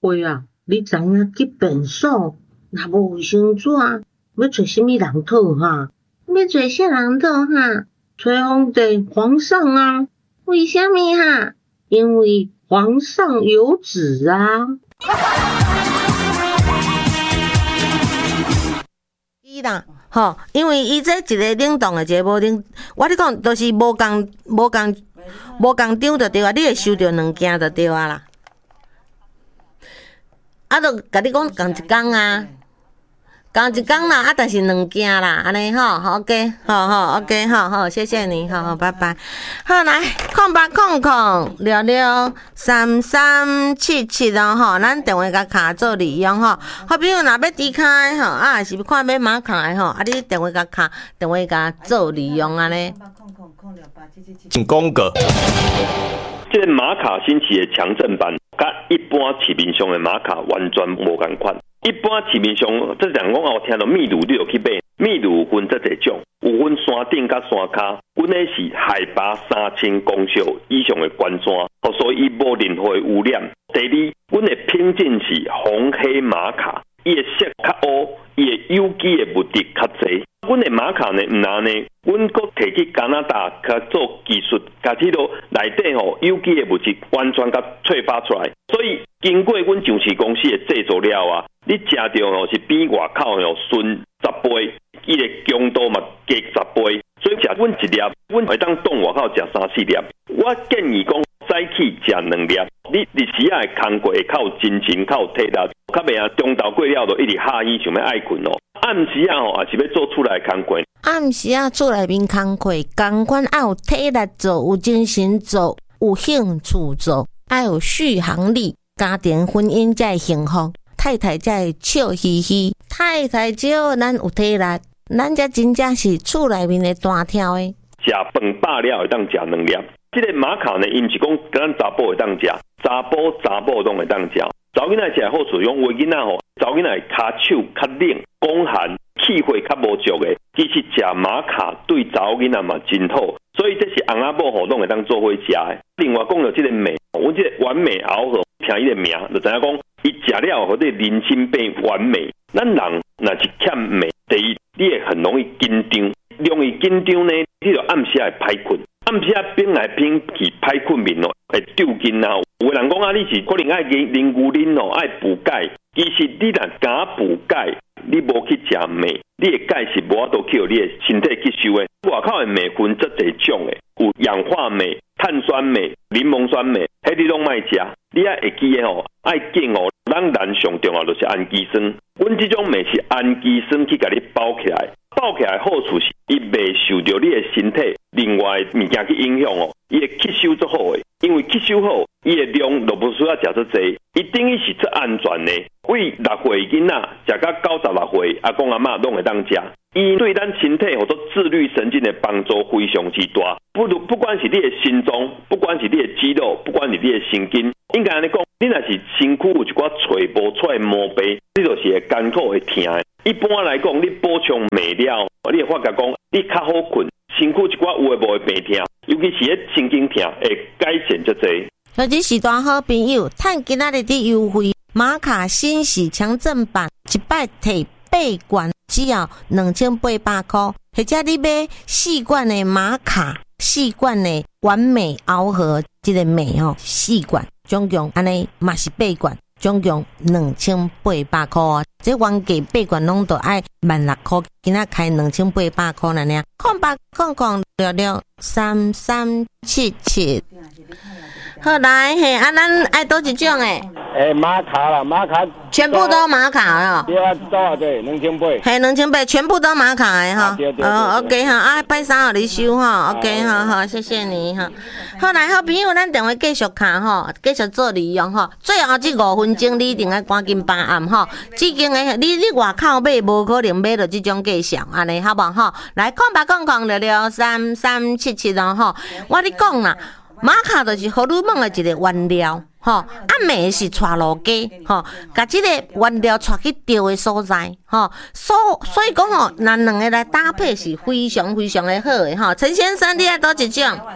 喂啊，你知影去便所，若无卫生纸，要找什么人讨哈？要找啥人讨哈？找皇帝、皇上啊？为什么哈？因为皇上有旨啊。 伊啦，吼，因为伊这一个冷冻的，一个无冷，我咧讲都是无共张就对啊，你会收到两件就对啊啦。啊，就甲你讲共一工啊，共一工啦，啊，但是两件啦，安尼吼 ，OK， 好 ，OK， 好，谢谢你，好，拜拜。好，来，0800-3377哦，吼，咱电话甲卡做利用吼。好朋友若要离开吼，啊，也是要看买马卡的吼，啊，你电话甲卡，电话甲做利用安尼。 请公告。 这个马卡兴起的强震版，甲一般市面上的马卡完全无共款。一般市面上，这人讲我听到密度你就去买，密度有分这几种，有分山顶甲山骹，阮那是海拔3000公尺以上的悬山，所以伊无任何污染。第二，阮的品种是红黑马卡，伊的色较乌，伊的有机的物质较侪。阮的马卡呢，毋然呢，阮阁摕去加拿大甲做技术，甲迄落内底有机的物质完全甲催发出来。所以经过阮上市公司的制作了啊，你食到是比外口顺10倍，伊的强度嘛加10倍。所以食阮一粒，阮会当冻外口食3-4粒。我建议讲早起食2粒，你日时啊空过会较有精神，较有体力，较袂啊中昼过了就一直哈伊想要爱困哦。暗时啊也是要做出来工课。 暗时啊做内面工课，同款要有体力做，有精神做，有兴趣做，要有续航力，家庭婚姻才会幸福，太太才会笑嘻嘻，太太只要咱有体力，咱才真正是厝内面的单挑的。 食饭饱了会当食2粒。这个马卡呢，伊毋是讲咱查甫会当食，查甫拢会当食。查某囡仔食好处用，为囡仔吼，查某囡仔骹手较冷、讲寒、气血较无足的，其实食马卡对查某囡仔嘛真好。所以这是翁仔某吼拢会当做伙食的。另外讲到这个美，阮这个完美熬合，听伊个名就知影讲，伊食了后，这人心变完美。咱人若是欠美，第一你会很容易紧张，容易紧张呢，你就暗时会歹困。暗时拼来拼去歹困眠哦，会丢筋啊。有人讲啊，你是可能爱啉牛奶哦，爱补钙。其实你若敢补钙，你无去食镁，你的钙是无法度去你的身体吸收的。外口的镁分足侪种的，有氧化镁、碳酸镁、柠檬酸镁，迄你拢莫食。你爱会记的吼，爱记哦。咱人上重要就是氨基酸，阮这种镁是氨基酸去甲你包起来。包起来好处是，伊袂受到你的身体另外物件去影响哦，伊的吸收足好的，因为吸收好，伊的量就不需要食足济，伊等于是足安全的。为6岁囡仔食到96岁，阿公阿嬷拢会当食，伊对咱身体或者自律神经的帮助非常之大。不管是你的心脏，不管是你的肌肉，不管是你的神经，应该安尼讲，你若是身躯有一寡找无出来毛病，你就是会艰苦会疼的。一般来讲，你补充镁了，你会发觉讲你较好困，身躯一寡有诶无诶病痛，尤其是迄神经痛会改善足济。 所以是大好朋友，趁今仔日的优惠，马卡新喜强震版一摆摕8罐，只要2800块，或者你买4罐的马卡，4罐的完美熬合这个镁哦，4罐，总共安尼嘛是8罐。总共2800块哦，这原价8罐拢都爱16000块，今仔开2800块了呢。0800-3377。好来，嘿，啊，咱爱多一种诶？ 马卡啦，马卡全部都马卡哦。 对啊，多少对？2800。 嘿，2800，全部都马卡诶哈。 对。 OK 哈，啊，拜3号你收哈。OK 好，谢谢你哈。好来，好朋友，咱电话继续卡吼，继续做利用吼。最后这5分钟，你一定要赶紧办案吼。这间诶，你外口买无可能买到这种价钱，安尼好不好？来，0800-3377哦吼。我咧讲啦。马卡就是荷尔蒙的一个原料，吼，啊镁是带路鸡，吼，甲这个原料带去对的所在，吼，所以讲吼，咱两个来搭配是非常非常的好的，吼。陈先生，你爱多一种？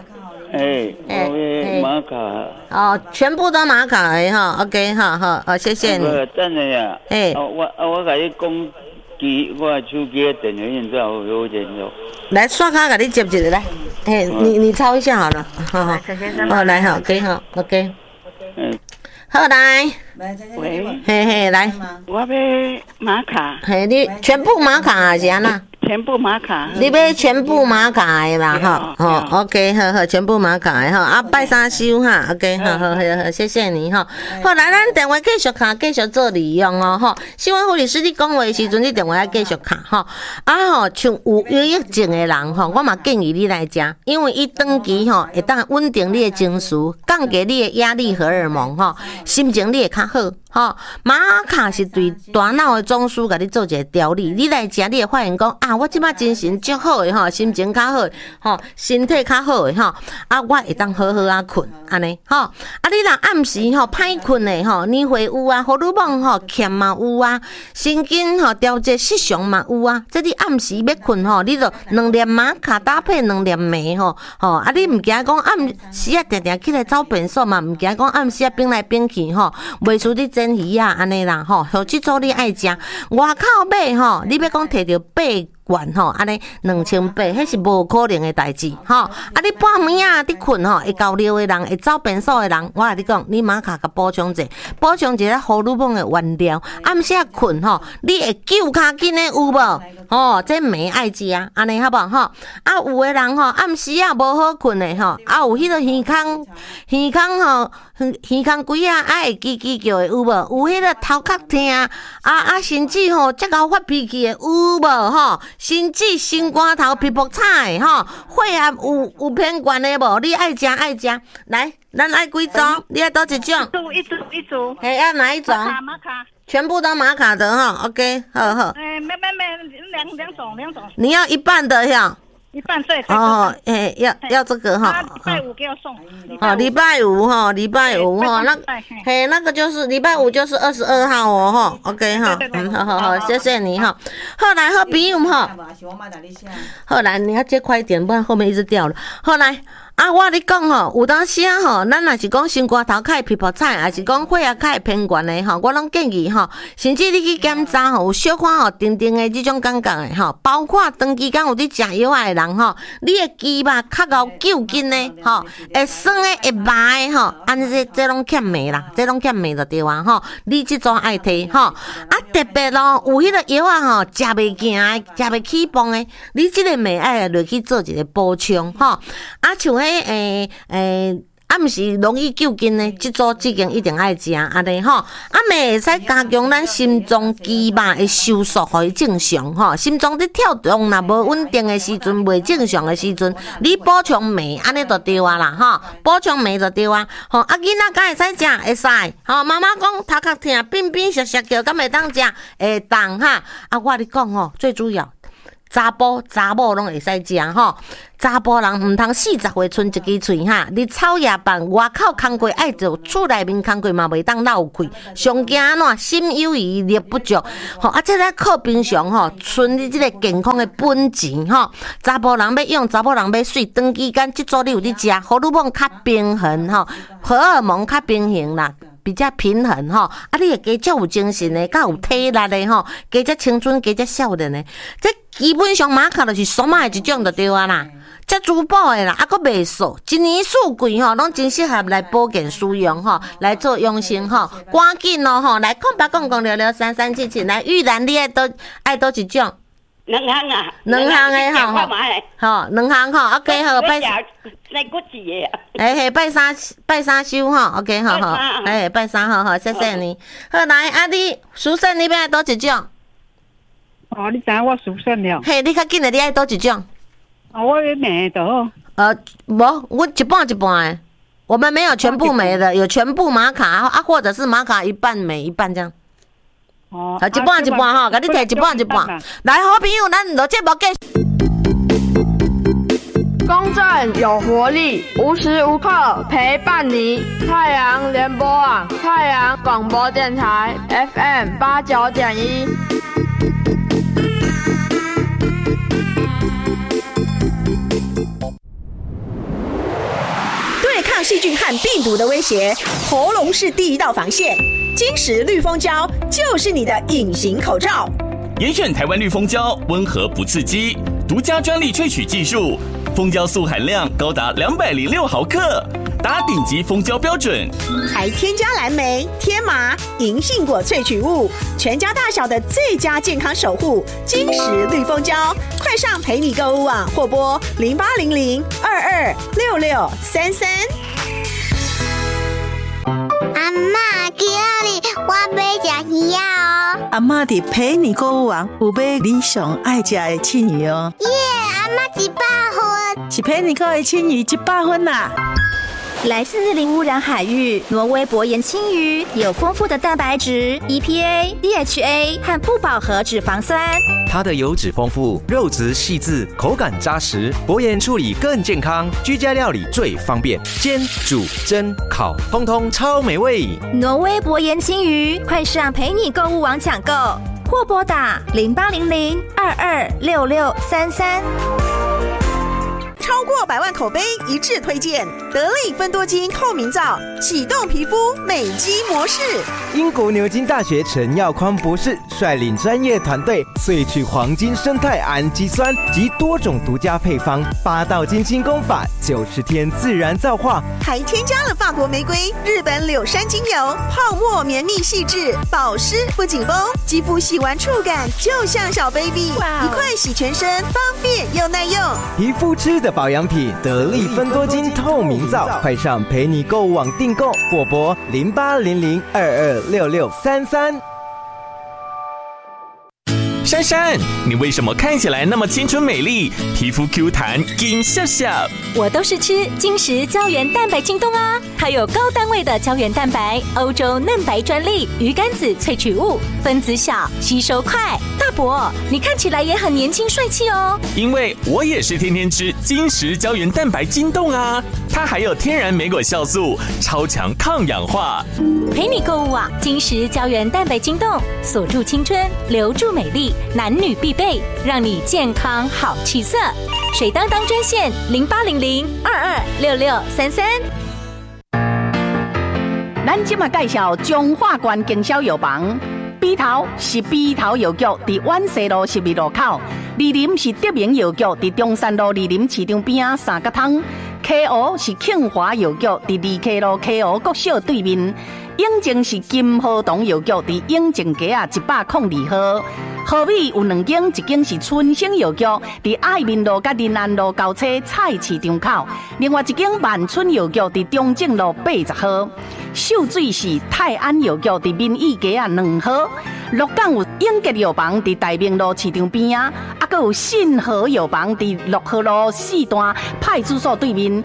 玛卡。 哦，全部都玛卡的哈 ，OK， 好，谢谢你。 等下呀，我甲你讲。我手机的电源现在有电了。 来，刷卡给你接一个来，你抄一下好了，好，来好，可以好 ，OK。好来， 喂， 来， 我要玛卡。 你全部玛卡还是安那？ 全部玛卡。 你要全部玛卡的啦，哈，OK， 好，全部玛卡的哈，拜三收哈 ，OK， 好，谢谢你哈。好，来，咱电话继续卡，继续做利用哦，哈。新闻护理师你讲话的时阵，你电话要继续卡哈。像有抑郁症的人吼，我嘛建议你来食，因为伊长期吼会当稳定你的情绪，降低你的压力荷尔蒙吼，心情你会较好。玛卡是对大脑的总枢甲你做一个调理，你来食你会发现讲我即摆精神足好的吼，心情较好吼，身体较好的吼，我会当好好困安尼吼。你若暗时吼歹困的吼，年岁有啊，荷尔蒙吼欠嘛有啊，神经吼调节失常嘛有啊。这你暗时要困吼，你就2粒玛卡搭配2粒镁吼，你毋惊讲暗时定定起来走便所嘛，毋惊讲暗时变来变去吼，袂输你煎鱼啊安尼啦吼，像即组你爱食，外口买吼，你要讲摕着8罐吼，安尼2800，迄是无可能的代志吼。你半暝啊，你困吼，会交流的人，会走便所的人，我甲你讲，你玛卡甲补充者，补充一下荷尔蒙的原料。暗时困吼，你会救较紧的有无？这镁爱食啊，安尼好无吼？有的人吼，暗时啊无好困的吼，有迄个耳孔吼，耳孔规啊会叽叽叫的有无？有迄个头壳痛甚至吼足够发脾气的有无吼？甚至心肝头、皮肤菜吼，血压有偏悬的无？你爱食。来，咱爱几种？你爱多一种？ 一组。 要哪一种？ 玛卡。 全部都玛卡的哈 ，OK， 好。 没，两种。 你要一半的呀？ 一半对。 要这个哈。 礼拜五给我送。 礼拜五哈，那个就是礼拜五就是22号哦哈 ，OK 哈，好，谢谢你哈。后来好朋友哈，后来你要接快一点，不然后面一直掉了。后来。我跟你讲吼，有当时吼，咱若是讲心肝头较会皮肤菜，还是讲血压较会偏悬的吼，我拢建议吼，甚至你去检查吼，有小可吼定的这种感觉的吼，包括长期间有伫食药的人吼，你的肌肉较够揪紧的吼，会酸的会麻的吼，这拢欠镁啦，这拢欠镁就对啊吼，你这种爱摕吼，特别咯，有迄个药吼，食袂行的，食袂起磅的，你这个镁爱落去做一个补充吼，像暗时容易救筋的，这组之前一定爱食安尼吼。镁会使加强咱心脏肌肉的收缩，互伊正常吼。心脏伫跳动若无稳定的时阵，袂正常的时阵，你补充镁安尼就对啊啦吼，补充镁就对啊。吼，囡仔敢会使食，会使。吼，妈妈讲头壳痛，变变涩涩叫，敢会当食，会当哈。我跟你讲吼，最主要。查某拢会使食吼，查甫人毋通40岁剩一支喙哈。你草夜饭外口空过爱做，厝内面空过嘛袂当漏气。上惊安怎心有余力不足吼，这个靠平常吼，存你这个健康的本钱吼。查甫人要用，查甫人要水，长期间即组你有伫食，荷尔蒙较平衡吼，荷尔蒙较平衡啦。比较平衡吼，你会加较有精神的，较有体力的吼，加较青春，加较少年的。这基本上玛卡就是数码的一种就对啊啦，这珠宝的啦，佫袂俗，一年四季吼，拢真适合来保健使用吼，来做养生吼。赶紧咯吼，来空白公聊聊3377，来玉兰你爱多一种？ 两行啊， 两行的吼，吼，两行吼 ，OK 好，拜来骨子的， 拜三收吼 ，OK 好，拜三好，谢谢你。好来，你淑胜你要爱多一种？ 你知影我淑胜了？ 你较紧的，你爱多一种？ 我要镁的。 无，我一半的，我们没有全部镁的，有全部玛卡或者是玛卡一半镁一半这样。一半吼，甲你摕一半。来，好朋友，咱落节目继续。 公正有活力，无时无刻陪伴你。太阳联播网，太阳广播电台 FM 89.1。 细菌和病毒的威胁，喉咙是第一道防线。金石绿蜂胶就是你的隐形口罩。 严选台湾绿蜂胶，温和不刺激，独家专利萃取技术，蜂胶素含量高达206毫克，达顶级蜂胶标准， 还添加蓝莓、天麻、银杏果萃取物，全家大小的最佳健康守护。金石绿蜂胶，快上陪你购物网或拨0800-226633。 阿嬷，今日我要吃鱼哦。 阿嬷伫陪你购物网有买你上爱吃的青鱼哦。 耶，阿嬷100分， 是陪你购的青鱼100分啦。 来自零污染海域，挪威薄盐青鱼有丰富的蛋白质、EPA、DHA 和不饱和脂肪酸。 它的油脂丰富，肉质细致，口感扎实，薄盐处理更健康，居家料理最方便，煎、煮、蒸、烤，通通超美味。 挪威薄盐青鱼，快上陪你购物网抢购，或拨打0800-226633。 超过100万口碑一致推荐得力芬多精透明皂，启动皮肤美肌模式。 英国牛津大学陈耀匡博士率领专业团队萃取黄金生态氨基酸及多种独家配方，8道金精工法，90天自然皂化， 还添加了法国玫瑰、日本柳杉精油，泡沫绵密细致，保湿不紧绷，肌肤洗完触感就像小 baby， 一块洗全身，方便又耐用。 皮肤吃的保养品得力芬多精透明皂，快上陪你购物网订购或拨0800-226633。 珊珊，你为什么看起来那么青春美丽，皮肤 Q 弹金笑笑？ 我都是吃金石胶原蛋白精冻啊，它有高单位的胶原蛋白，欧洲嫩白专利，鱼肝子萃取物，分子小，吸收快。大伯，你看起来也很年轻帅气哦。 因为我也是天天吃金石胶原蛋白精冻啊，它还有天然莓果酵素，超强抗氧化。 陪你购物网，金石胶原蛋白精冻，锁住青春，留住美丽。男女必备，让你健康好气色。水当当专线0800-226633。 咱今嘛介绍中华关经销药房，北头是北头药局，伫湾西路12路口；二林是德明药局，伫中山路二林市场边3角汤；溪湖是庆华药局，伫2溪路溪湖国小对面；永靖是金和堂药局，伫永靖街102號。河尾有2間，一間是春生藥局，伫愛民路甲林安路交叉菜市場口；另外一間萬春藥局伫中正路80號。秀水是泰安藥局伫民意街2號。鹿港有永吉藥房伫大明路市場邊啊，還有信和藥房伫6號路4段派出所對面。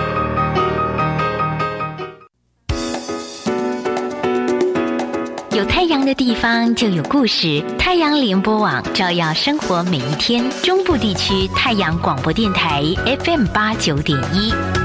有太阳的地方就有故事，太阳联播网照耀生活每一天。中部地区太阳广播电台 FM 89.1。